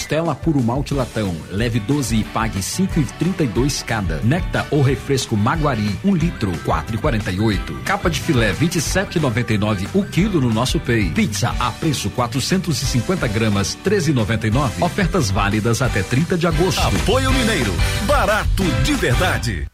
Costela puro malte latão, leve 12 e pague 5,32 cada. Nectar ou refresco Maguari, 1 litro, 4,48. Capa de filé, 27,99 o quilo no nosso Pay. Pizza a preço 450 gramas, 13,99. Ofertas válidas até 30 de agosto. Apoio Mineiro, barato de verdade.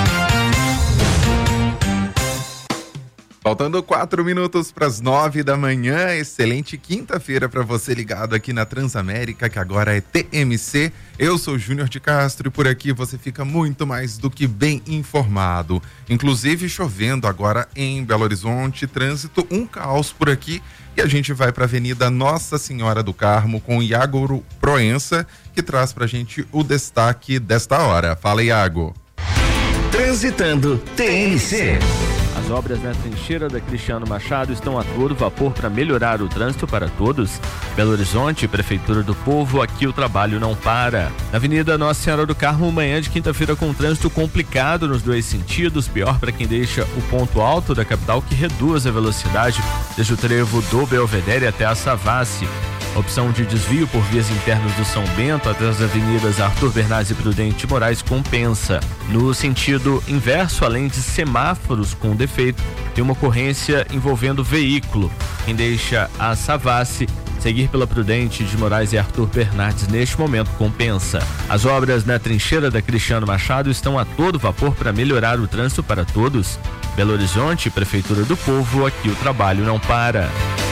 Faltando 4 minutos para as 9 da manhã, excelente quinta-feira para você ligado aqui na Transamérica, que agora é TMC. Eu sou Júnior de Castro e por aqui você fica muito mais do que bem informado. Inclusive chovendo agora em Belo Horizonte, trânsito, um caos por aqui. E a gente vai para a Avenida Nossa Senhora do Carmo com Iago Proença, que traz para a gente o destaque desta hora. Fala, Iago. Transitando TMC. As obras na trincheira da Cristiano Machado estão a todo vapor para melhorar o trânsito para todos. Belo Horizonte, Prefeitura do Povo, aqui o trabalho não para. Na Avenida Nossa Senhora do Carmo, manhã de quinta-feira com trânsito complicado nos dois sentidos, pior para quem deixa o ponto alto da capital, que reduz a velocidade desde o trevo do Belvedere até a Savassi. Opção de desvio por vias internas do São Bento até as avenidas Arthur Bernardes e Prudente Moraes compensa. No sentido inverso, além de semáforos com defeito, tem uma ocorrência envolvendo veículo. Quem deixa a Savassi seguir pela Prudente de Moraes e Arthur Bernardes neste momento compensa. As obras na trincheira da Cristiano Machado estão a todo vapor para melhorar o trânsito para todos. Belo Horizonte, Prefeitura do Povo, aqui o trabalho não para.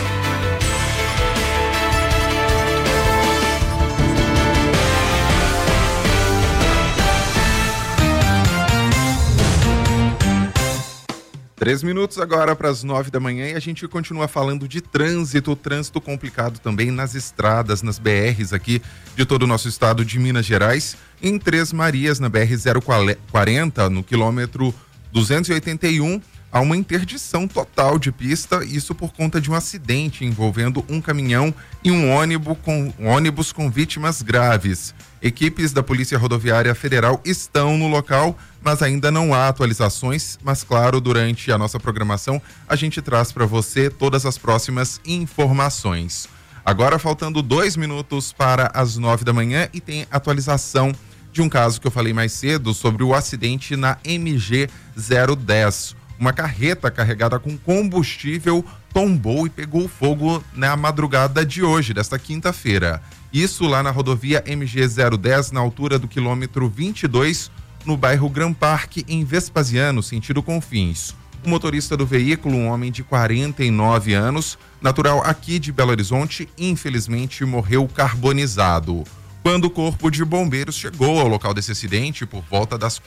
Três minutos agora para as 9 da manhã e a gente continua falando de trânsito complicado também nas estradas, nas BRs aqui de todo o nosso estado de Minas Gerais. Em Três Marias, na BR-040, no quilômetro 281, há uma interdição total de pista, isso por conta de um acidente envolvendo um caminhão e um ônibus com vítimas graves. Equipes da Polícia Rodoviária Federal estão no local, mas ainda não há atualizações, mas claro, durante a nossa programação a gente traz para você todas as próximas informações. Agora faltando 2 minutos para as 9 da manhã e tem atualização de um caso que eu falei mais cedo sobre o acidente na MG 010. Uma carreta carregada com combustível tombou e pegou fogo na madrugada de hoje, desta quinta-feira. Isso lá na rodovia MG 010, na altura do quilômetro 22, no bairro Gran Parque, em Vespasiano, sentido Confins. O motorista do veículo, um homem de 49 anos, natural aqui de Belo Horizonte, infelizmente morreu carbonizado. Quando o corpo de bombeiros chegou ao local desse acidente, por volta das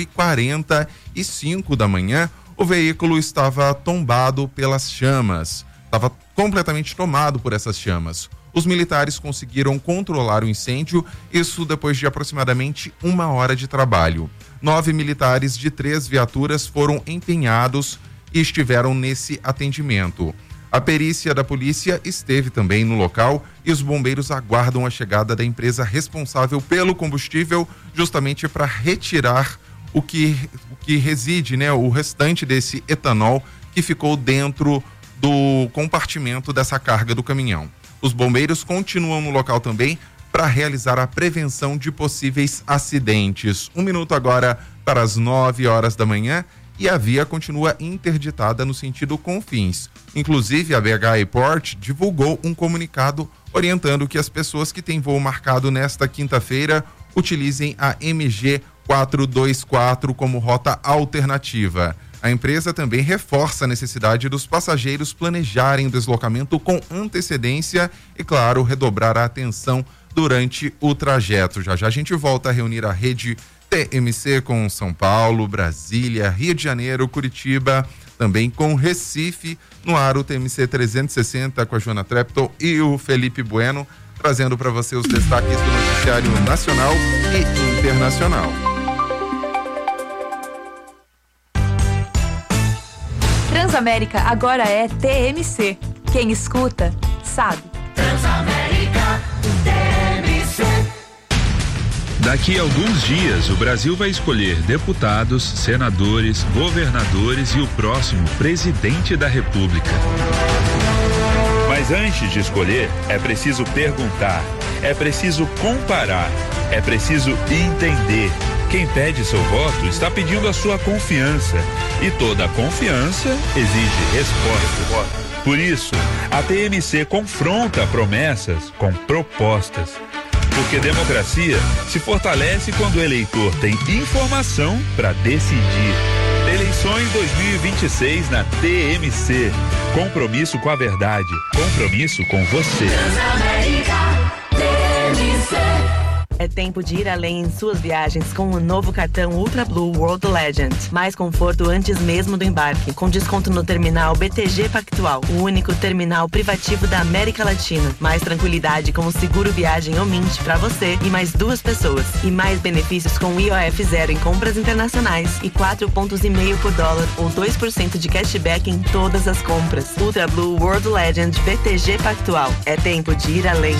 4h45 da manhã, o veículo estava tombado pelas chamas, estava completamente tomado por essas chamas. Os militares conseguiram controlar o incêndio, isso depois de aproximadamente 1 hora de trabalho. 9 militares de 3 viaturas foram empenhados e estiveram nesse atendimento. A perícia da polícia esteve também no local e os bombeiros aguardam a chegada da empresa responsável pelo combustível, justamente para retirar o que reside, né, o restante desse etanol que ficou dentro do compartimento dessa carga do caminhão. Os bombeiros continuam no local também para realizar a prevenção de possíveis acidentes. 1 minuto agora para as 9 horas da manhã e a via continua interditada no sentido Confins. Inclusive, a BH Airport divulgou um comunicado orientando que as pessoas que têm voo marcado nesta quinta-feira utilizem a MG 424 como rota alternativa. A empresa também reforça a necessidade dos passageiros planejarem o deslocamento com antecedência e, claro, redobrar a atenção durante o trajeto. Já já a gente volta a reunir a rede TMC com São Paulo, Brasília, Rio de Janeiro, Curitiba, também com Recife, no ar o TMC 360 com a Joana Trepton e o Felipe Bueno, trazendo para você os destaques do noticiário nacional e internacional. Transamérica agora é TMC. Quem escuta, sabe. Transamérica, TMC. Daqui a alguns dias, o Brasil vai escolher deputados, senadores, governadores e o próximo presidente da República. Mas antes de escolher, é preciso perguntar: É preciso comparar, é preciso entender. Quem pede seu voto está pedindo a sua confiança. E toda confiança exige resposta. Por isso, a TMC confronta promessas com propostas. Porque democracia se fortalece quando o eleitor tem informação para decidir. Eleições 2026 na TMC. Compromisso com a verdade. Compromisso com você. Transamérica, TMC. É tempo de ir além em suas viagens com o novo cartão Ultra Blue World Legend. Mais conforto antes mesmo do embarque, com desconto no terminal BTG Pactual, o único terminal privativo da América Latina. Mais tranquilidade com o seguro viagem Omint para você e mais 2 pessoas. E mais benefícios com IOF zero em compras internacionais e 4,5 pontos por dólar ou 2% de cashback em todas as compras. Ultra Blue World Legend BTG Pactual. É tempo de ir além.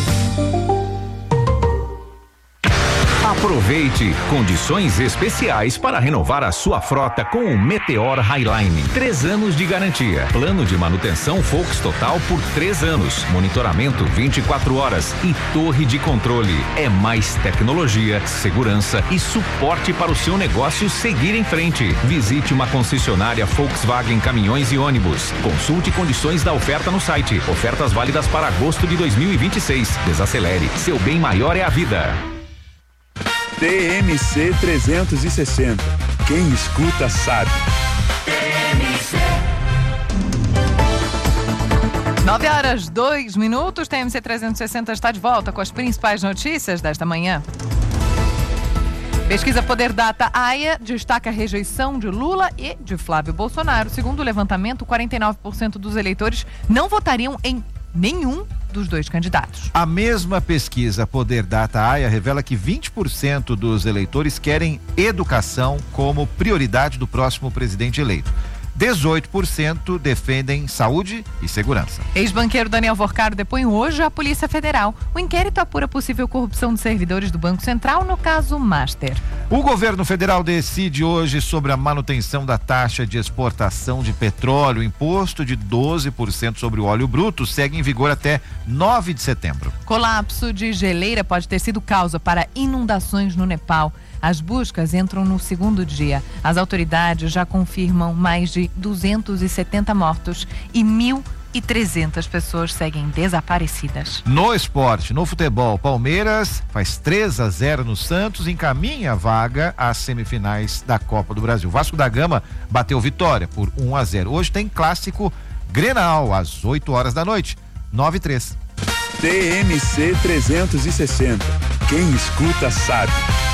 Aproveite condições especiais para renovar a sua frota com o Meteor Highline. 3 anos de garantia. Plano de manutenção Volks Total por 3 anos. Monitoramento 24 horas e torre de controle. É mais tecnologia, segurança e suporte para o seu negócio seguir em frente. Visite uma concessionária Volkswagen Caminhões e Ônibus. Consulte condições da oferta no site. Ofertas válidas para agosto de 2026. Desacelere. Seu bem maior é a vida. TMC 360. Quem escuta sabe. TMC. 9h02. TMC 360 está de volta com as principais notícias desta manhã. Pesquisa Poder Data AIA destaca a rejeição de Lula e de Flávio Bolsonaro. Segundo o levantamento, 49% dos eleitores não votariam em nenhum dos 2 candidatos. A mesma pesquisa Poder Data AIA revela que 20% dos eleitores querem educação como prioridade do próximo presidente eleito. 18% defendem saúde e segurança. Ex-banqueiro Daniel Vorcaro depõe hoje à Polícia Federal. O inquérito apura possível corrupção de servidores do Banco Central no caso Master. O governo federal decide hoje sobre a manutenção da taxa de exportação de petróleo. O imposto de 12% sobre o óleo bruto segue em vigor até 9 de setembro. Colapso de geleira pode ter sido causa para inundações no Nepal. As buscas entram no 2º dia. As autoridades já confirmam mais de 270 mortos e 1.300 pessoas seguem desaparecidas. No esporte, no futebol, Palmeiras faz 3-0 no Santos, encaminha a vaga às semifinais da Copa do Brasil. Vasco da Gama bateu Vitória por 1-0. Hoje tem clássico Grenal às 8 horas da noite, 9:03. TMC 360. Quem escuta sabe.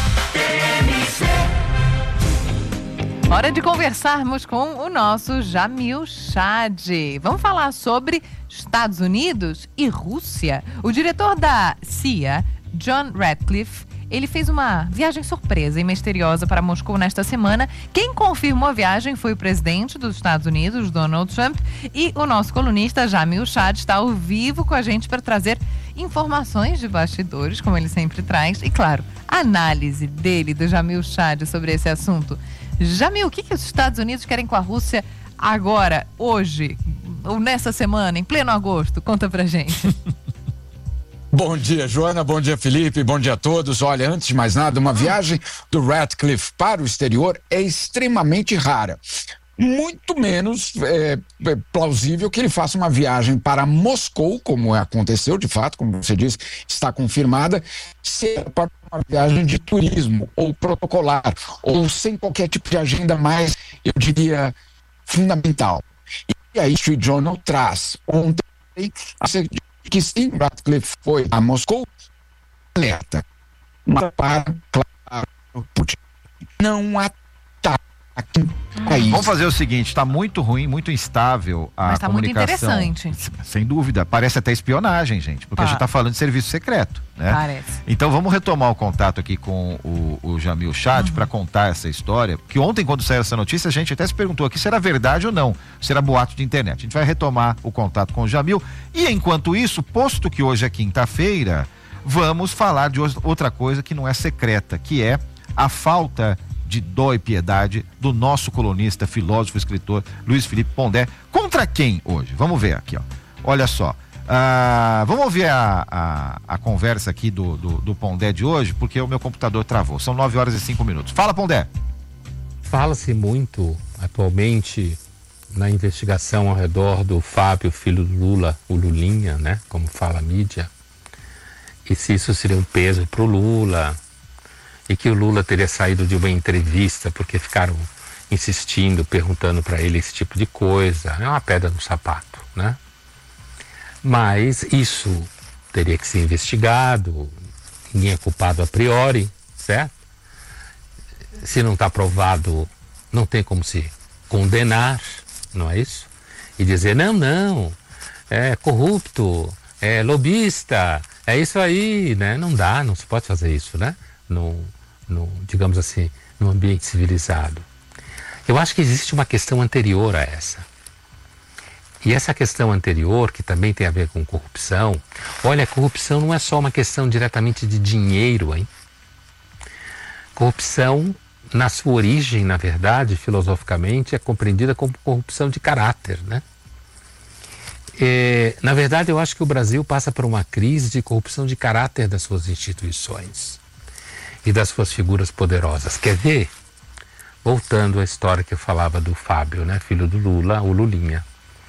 Hora de conversarmos com o nosso Jamil Chad. Vamos falar sobre Estados Unidos e Rússia. O diretor da CIA, John Ratcliffe, ele fez uma viagem surpresa e misteriosa para Moscou nesta semana. Quem confirmou a viagem foi o presidente dos Estados Unidos, Donald Trump, e o nosso colunista Jamil Chad está ao vivo com a gente para trazer informações de bastidores, como ele sempre traz, e claro, a análise dele, do Jamil Chad, sobre esse assunto. Jamil, o que os Estados Unidos querem com a Rússia agora, hoje, ou nessa semana, em pleno agosto? Conta pra gente. Bom dia, Joana. Bom dia, Felipe. Bom dia a todos. Olha, antes de mais nada, uma viagem do Ratcliffe para o exterior é extremamente rara. Muito menos plausível que ele faça uma viagem para Moscou, como aconteceu de fato, como você disse, está confirmada, se para uma viagem de turismo ou protocolar, ou sem qualquer tipo de agenda mais, eu diria, fundamental. E aí, o Journal traz ontem que sim, Ratcliffe foi a Moscou, alerta, mas para, claro, Putin não ataca. Vamos fazer o seguinte, está muito ruim, muito instável a Mas comunicação. Muito interessante. Sem dúvida, parece até espionagem, gente, porque a gente está falando de serviço secreto, né? Parece. Então vamos retomar o contato aqui com o Jamil Chad para contar essa história, que ontem quando saiu essa notícia a gente até se perguntou aqui se era verdade ou não, se era boato de internet. A gente vai retomar o contato com o Jamil e enquanto isso, posto que hoje é quinta-feira, vamos falar de outra coisa que não é secreta, que é a falta de dó e piedade do nosso colunista, filósofo, escritor Luiz Felipe Pondé. Contra quem hoje? Vamos ver aqui, ó. Olha só, Vamos ouvir a conversa aqui do Pondé de hoje, porque o meu computador travou. São 9h05. Fala, Pondé. Fala-se muito atualmente na investigação ao redor do Fábio, filho do Lula, o Lulinha, né? Como fala a mídia. E se isso seria um peso para o Lula, e que o Lula teria saído de uma entrevista porque ficaram insistindo, perguntando para ele esse tipo de coisa. É uma pedra no sapato, né? Mas isso teria que ser investigado, ninguém é culpado a priori, certo? Se não está provado, não tem como se condenar, não é isso? E dizer, não, é corrupto, é lobista, é isso aí, né? Não dá, não se pode fazer isso, né? Digamos assim, num ambiente civilizado. Eu acho que existe uma questão anterior a essa. E essa questão anterior, que também tem a ver com corrupção, olha, corrupção não é só uma questão diretamente de dinheiro, hein? Corrupção, na sua origem, na verdade, filosoficamente, é compreendida como corrupção de caráter, né? Na verdade, eu acho que o Brasil passa por uma crise de corrupção de caráter das suas instituições e das suas figuras poderosas. Quer ver? Voltando à história que eu falava do Fábio, né? Filho do Lula, o Lulinha.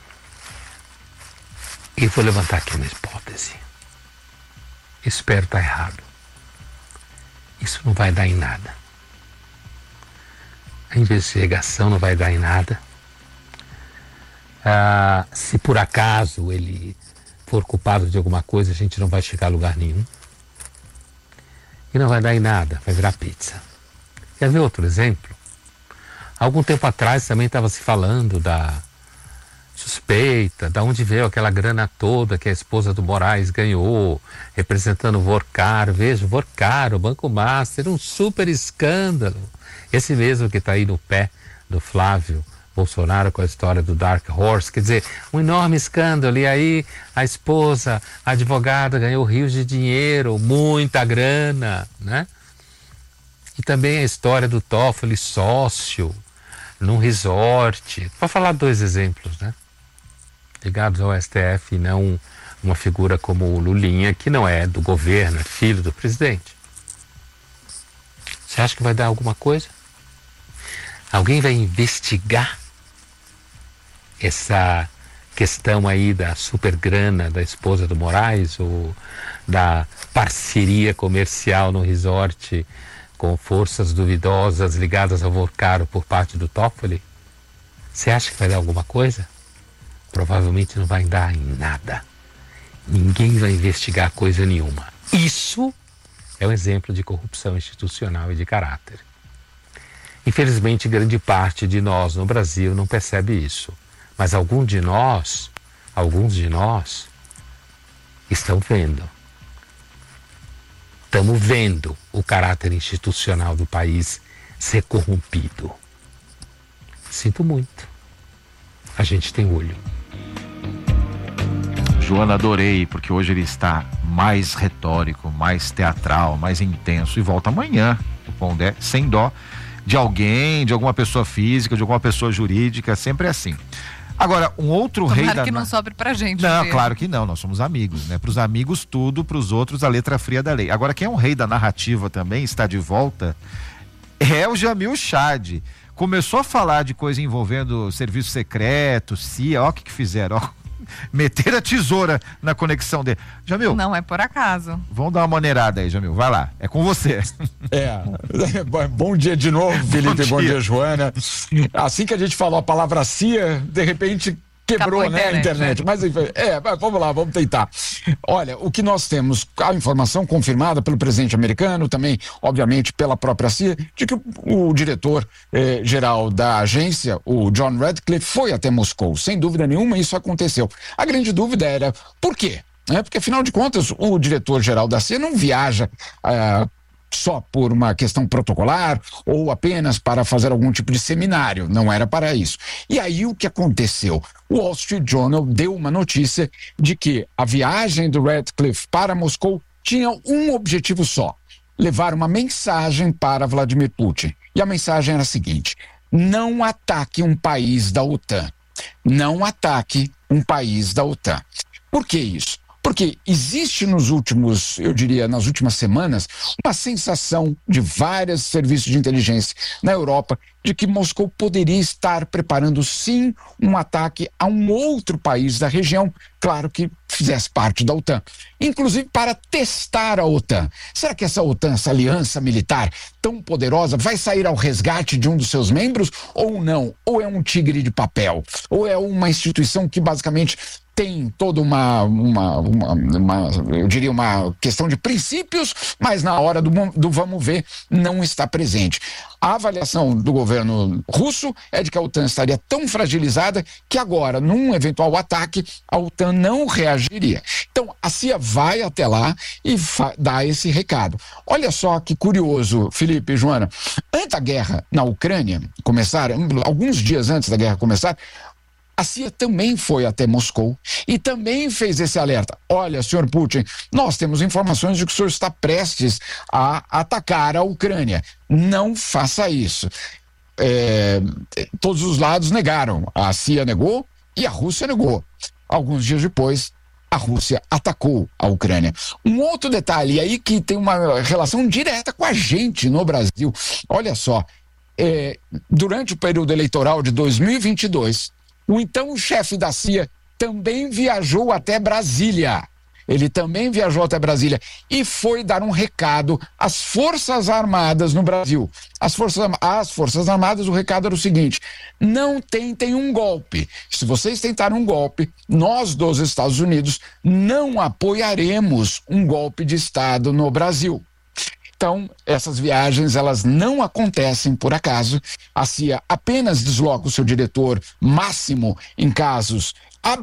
E vou levantar aqui uma hipótese. Espero estar errado. Isso não vai dar em nada. A investigação não vai dar em nada. Se por acaso ele for culpado de alguma coisa, a gente não vai chegar a lugar nenhum. E não vai dar em nada, vai virar pizza. Quer ver outro exemplo? Algum tempo atrás também estava se falando da suspeita, da onde veio aquela grana toda que a esposa do Moraes ganhou, representando o Vorcar. Veja, o Vorcar, o Banco Master, um super escândalo. Esse mesmo que está aí no pé do Flávio Bolsonaro com a história do Dark Horse, quer dizer, um enorme escândalo. E aí a esposa, a advogada, ganhou rios de dinheiro, muita grana, né? E também a história do Toffoli, sócio, num resort. Para falar dois exemplos, né? Ligados ao STF e não uma figura como o Lulinha, que não é do governo, é filho do presidente. Você acha que vai dar alguma coisa? Alguém vai investigar essa questão aí da supergrana da esposa do Moraes ou da parceria comercial no resort com forças duvidosas ligadas ao Vorcaro por parte do Toffoli? Você acha que vai dar alguma coisa? Provavelmente não vai dar em nada. Ninguém vai investigar coisa nenhuma. Isso é um exemplo de corrupção institucional e de caráter. Infelizmente, grande parte de nós no Brasil não percebe isso. Mas alguns de nós estão vendo. Estamos vendo o caráter institucional do país ser corrompido. Sinto muito. A gente tem olho. Joana, adorei, porque hoje ele está mais retórico, mais teatral, mais intenso. E volta amanhã, o Pondé, sem dó de alguém, de alguma pessoa física, de alguma pessoa jurídica, sempre é assim. Agora, um outro rei da... Tomara que não sobre pra gente. Não, claro que não, nós somos amigos, né? Pros amigos tudo, pros outros a letra fria da lei. Agora, quem é um rei da narrativa também, está de volta, é o Jamil Chad. Começou a falar de coisa envolvendo serviço secreto, CIA, ó o que fizeram, ó. Meter a tesoura na conexão dele. Jamil. Não é por acaso. Vamos dar uma maneirada aí, Jamil. Vai lá. É com você. Bom dia de novo, Felipe. Bom dia, Joana. Assim que a gente falou a palavra CIA, de repente quebrou, né, a internet. Mas vamos lá, vamos tentar. Olha, o que nós temos, a informação confirmada pelo presidente americano, também, obviamente, pela própria CIA, de que o diretor geral da agência, o John Radcliffe, foi até Moscou. Sem dúvida nenhuma, isso aconteceu. A grande dúvida era, por quê? Porque, afinal de contas, o diretor-geral da CIA não viaja só por uma questão protocolar ou apenas para fazer algum tipo de seminário, não era para isso. E aí o que aconteceu? O Wall Street Journal deu uma notícia de que a viagem do Radcliffe para Moscou tinha um objetivo só: levar uma mensagem para Vladimir Putin. E a mensagem era a seguinte: não ataque um país da OTAN. Não ataque um país da OTAN. Por que isso? Porque existe nas últimas semanas, uma sensação de vários serviços de inteligência na Europa de que Moscou poderia estar preparando sim um ataque a um outro país da região, claro que fizesse parte da OTAN, inclusive para testar a OTAN. Será que essa OTAN, essa aliança militar tão poderosa, vai sair ao resgate de um dos seus membros ou não? Ou é um tigre de papel? Ou é uma instituição que basicamente tem toda eu diria, uma questão de princípios, mas na hora do vamos ver, não está presente. A avaliação do governo russo é de que a OTAN estaria tão fragilizada que agora, num eventual ataque, a OTAN não reagiria. Então, a CIA vai até lá e dá esse recado. Olha só que curioso, Felipe e Joana. Antes da guerra na Ucrânia começar, alguns dias antes da guerra começar, a CIA também foi até Moscou e também fez esse alerta. Olha, senhor Putin, nós temos informações de que o senhor está prestes a atacar a Ucrânia. Não faça isso. Todos os lados negaram. A CIA negou e a Rússia negou. Alguns dias depois, a Rússia atacou a Ucrânia. Um outro detalhe aí que tem uma relação direta com a gente no Brasil. Olha só, durante o período eleitoral de 2022, o então chefe da CIA também viajou até Brasília. Ele também viajou até Brasília e foi dar um recado às Forças Armadas no Brasil. As Forças Armadas, o recado era o seguinte: não tentem um golpe. Se vocês tentarem um golpe, nós dos Estados Unidos não apoiaremos um golpe de Estado no Brasil. Então, essas viagens, elas não acontecem por acaso. A CIA apenas desloca o seu diretor máximo em casos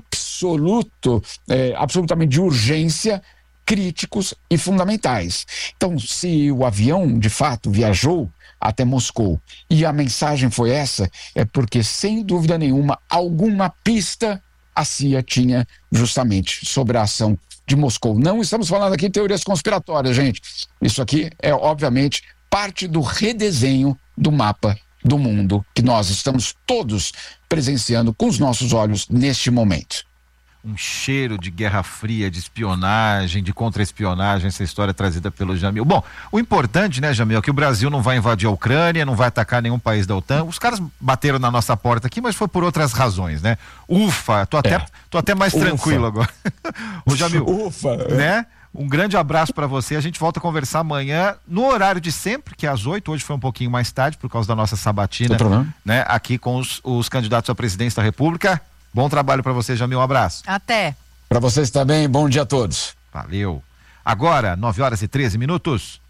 absolutamente de urgência, críticos e fundamentais. Então, se o avião, de fato, viajou até Moscou e a mensagem foi essa, é porque, sem dúvida nenhuma, alguma pista a CIA tinha justamente sobre a ação de Moscou. Não estamos falando aqui de teorias conspiratórias, gente. Isso aqui é, obviamente, parte do redesenho do mapa do mundo que nós estamos todos presenciando com os nossos olhos neste momento. Um cheiro de Guerra Fria, de espionagem, de contra-espionagem, essa história trazida pelo Jamil. Bom, o importante, né, Jamil, é que o Brasil não vai invadir a Ucrânia, não vai atacar nenhum país da OTAN. Os caras bateram na nossa porta aqui, mas foi por outras razões, né? Ufa, tô até mais tranquilo agora. O Jamil, né? Um grande abraço para você. A gente volta a conversar amanhã no horário de sempre, que é às 8. Hoje foi um pouquinho mais tarde por causa da nossa sabatina, né? Aqui com os candidatos à presidência da República. Bom trabalho para você, Jamil. Um abraço. Até. Para vocês também. Bom dia a todos. Valeu. Agora, 9h13.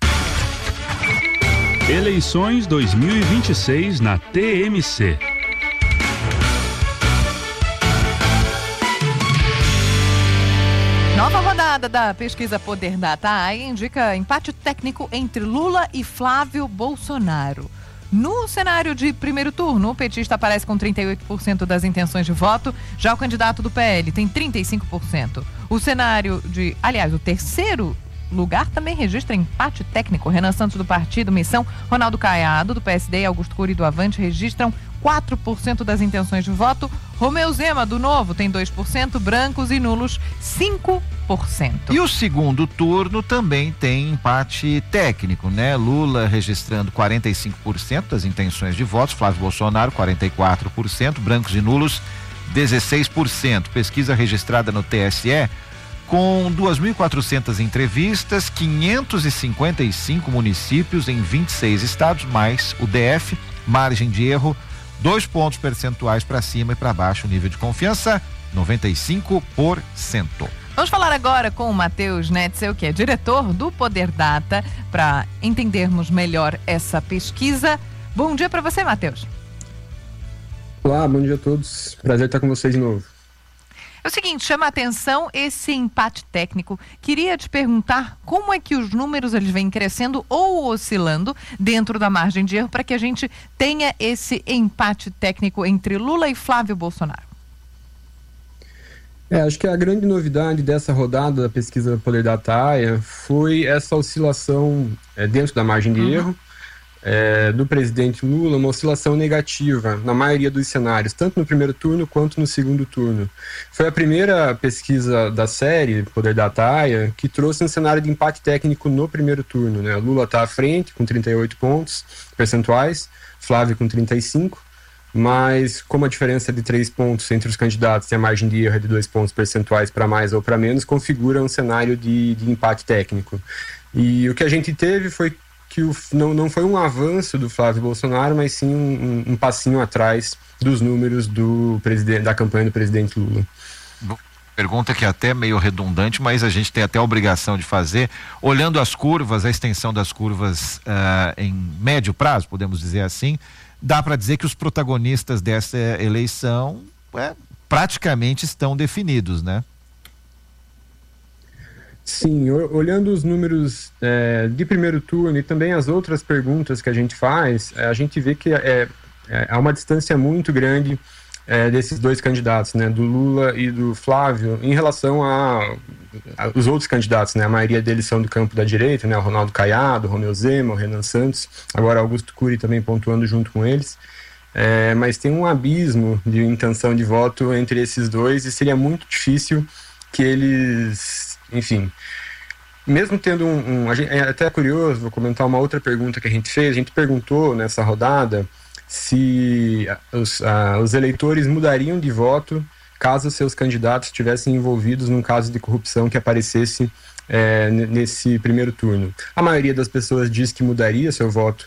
Eleições 2026 na TMC. Nova rodada da pesquisa Poder Data AI indica empate técnico entre Lula e Flávio Bolsonaro. No cenário de primeiro turno, o petista aparece com 38% das intenções de voto, já o candidato do PL tem 35%. O terceiro lugar também registra empate técnico. Renan Santos do Partido Missão, Ronaldo Caiado do PSD e Augusto Cury do Avante registram 4% das intenções de voto. Romeu Zema do Novo tem 2%, brancos e nulos 5%. E o segundo turno também tem empate técnico, né? Lula registrando 45% das intenções de votos, Flávio Bolsonaro 44%, brancos e nulos 16%. Pesquisa registrada no TSE com 2.400 entrevistas, 555 municípios em 26 estados, mais o DF, margem de erro 2 pontos percentuais para cima e para baixo, o nível de confiança 95%. Vamos falar agora com o Matheus Netzel, que é diretor do Poder Data, para entendermos melhor essa pesquisa. Bom dia para você, Matheus. Olá, bom dia a todos. Prazer estar com vocês de novo. É o seguinte, chama a atenção esse empate técnico. Queria te perguntar como é que os números eles vêm crescendo ou oscilando dentro da margem de erro para que a gente tenha esse empate técnico entre Lula e Flávio Bolsonaro. Acho que a grande novidade dessa rodada da pesquisa Poder Data AI foi essa oscilação dentro da margem de erro. do presidente Lula uma oscilação negativa na maioria dos cenários, tanto no primeiro turno quanto no segundo turno. Foi a primeira pesquisa da série, Poder da Ataia, que trouxe um cenário de empate técnico no primeiro turno, né? Lula está à frente com 38 pontos percentuais, Flávio com 35, mas como a diferença de 3 pontos entre os candidatos e a margem de erro é de 2 pontos percentuais para mais ou para menos, configura um cenário de empate técnico. E o que a gente teve foi que não foi um avanço do Flávio Bolsonaro, mas sim um passinho atrás dos números da campanha do presidente Lula. Pergunta que é até meio redundante, mas a gente tem até a obrigação de fazer. Olhando as curvas, a extensão das curvas em médio prazo, podemos dizer assim, dá para dizer que os protagonistas dessa eleição praticamente estão definidos, né? Sim, olhando os números de primeiro turno e também as outras perguntas que a gente faz, a gente vê que há uma distância muito grande desses dois candidatos, né, do Lula e do Flávio, em relação os outros candidatos, né, a maioria deles são do campo da direita, né, o Ronaldo Caiado, o Romeu Zema, o Renan Santos, agora Augusto Cury também pontuando junto com eles, mas tem um abismo de intenção de voto entre esses dois e seria muito difícil que eles... Enfim, mesmo tendo é até curioso, vou comentar uma outra pergunta que a gente fez. A gente perguntou nessa rodada se os eleitores mudariam de voto caso seus candidatos estivessem envolvidos num caso de corrupção que aparecesse nesse primeiro turno. A maioria das pessoas diz que mudaria seu voto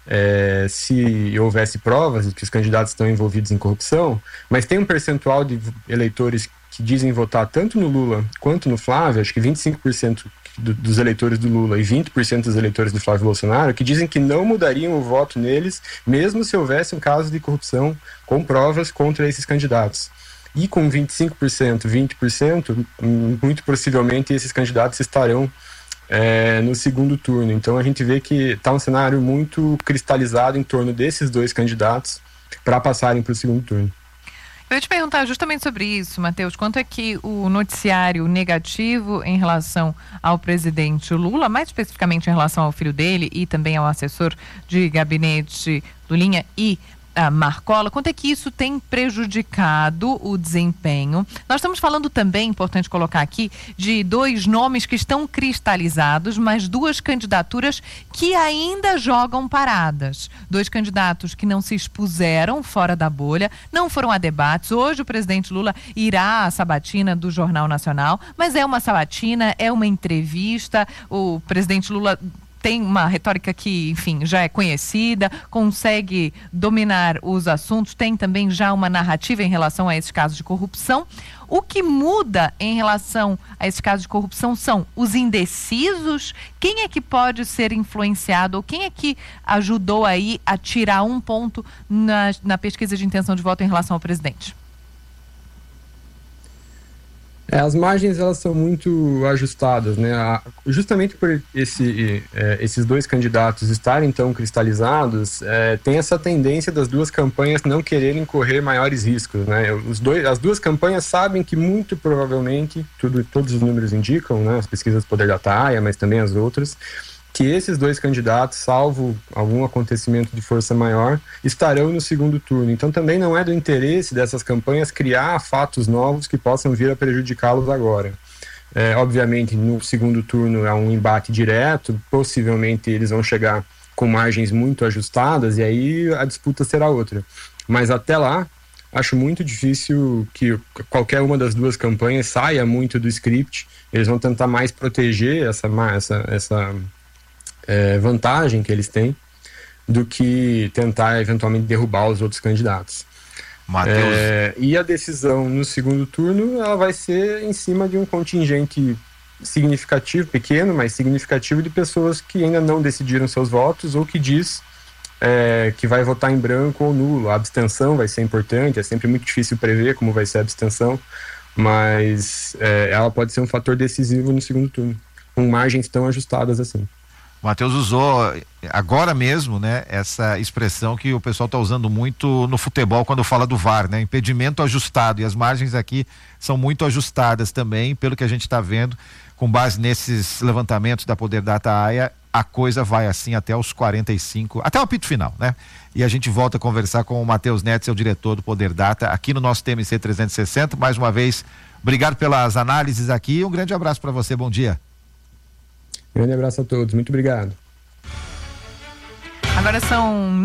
se houvesse provas de que os candidatos estão envolvidos em corrupção, mas tem um percentual de eleitores que dizem votar tanto no Lula quanto no Flávio, acho que 25% dos eleitores do Lula e 20% dos eleitores do Flávio Bolsonaro, que dizem que não mudariam o voto neles, mesmo se houvesse um caso de corrupção com provas contra esses candidatos. E com 25%, 20%, muito possivelmente esses candidatos estarão no segundo turno. Então a gente vê que está um cenário muito cristalizado em torno desses dois candidatos para passarem para o segundo turno. Eu ia te perguntar justamente sobre isso, Matheus. Quanto é que o noticiário negativo em relação ao presidente Lula, mais especificamente em relação ao filho dele e também ao assessor de gabinete Lulinha e Marcola, quanto é que isso tem prejudicado o desempenho? Nós estamos falando também, importante colocar aqui, de dois nomes que estão cristalizados, mas duas candidaturas que ainda jogam paradas. Dois candidatos que não se expuseram fora da bolha, não foram a debates. Hoje o presidente Lula irá à sabatina do Jornal Nacional, mas é uma sabatina, é uma entrevista. O presidente Lula tem uma retórica que, enfim, já é conhecida, consegue dominar os assuntos, tem também já uma narrativa em relação a esses casos de corrupção. O que muda em relação a esses casos de corrupção são os indecisos? Quem é que pode ser influenciado ou quem é que ajudou aí a tirar um ponto na pesquisa de intenção de voto em relação ao presidente? As margens, elas são muito ajustadas, né? Justamente por esses dois candidatos estarem tão cristalizados, tem essa tendência das duas campanhas não quererem correr maiores riscos, né? As duas campanhas sabem que muito provavelmente, todos os números indicam, né? As pesquisas do Poder da Ataia, mas também as outras, que esses dois candidatos, salvo algum acontecimento de força maior, estarão no segundo turno. Então também não é do interesse dessas campanhas criar fatos novos que possam vir a prejudicá-los agora. Obviamente, no segundo turno é um embate direto, possivelmente eles vão chegar com margens muito ajustadas e aí a disputa será outra. Mas até lá, acho muito difícil que qualquer uma das duas campanhas saia muito do script. Eles vão tentar mais proteger essa vantagem que eles têm do que tentar eventualmente derrubar os outros candidatos. E a decisão no segundo turno ela vai ser em cima de um contingente significativo, pequeno, mas significativo, de pessoas que ainda não decidiram seus votos ou que diz que vai votar em branco ou nulo. A abstenção vai ser importante, é sempre muito difícil prever como vai ser a abstenção, mas ela pode ser um fator decisivo no segundo turno, com margens tão ajustadas assim. O Matheus usou agora mesmo, né, essa expressão que o pessoal está usando muito no futebol quando fala do VAR, né, impedimento ajustado, e as margens aqui são muito ajustadas também, pelo que a gente está vendo, com base nesses levantamentos da Poder da Ataia. a coisa vai assim até os 45, até o apito final, né? E a gente volta a conversar com o Matheus Netes, o diretor do Poder Data, aqui no nosso TMC 360. Mais uma vez, obrigado pelas análises aqui. Um grande abraço para você, bom dia. Grande abraço a todos, muito obrigado. Agora são